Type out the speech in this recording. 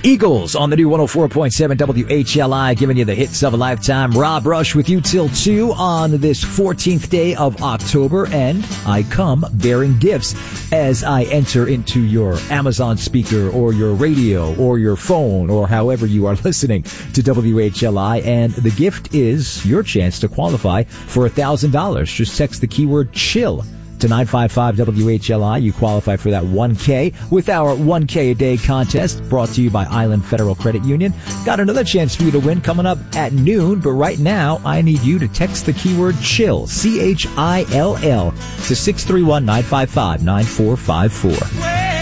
Eagles on the new 104.7 WHLI, giving you the hits of a lifetime. Rob Rush with you till 2 on this 14th day of October, and I come bearing gifts as I enter into your Amazon speaker or your radio or your phone or however you are listening to WHLI, and the gift is your chance to qualify for $1,000. Just text the keyword CHILL to 955 WHLI. You qualify for that 1K with our 1K a day contest brought to you by Island Federal Credit Union. Got another chance for you to win coming up at noon, but right now I need you to text the keyword CHILL, CHILL, to 631-955-9454.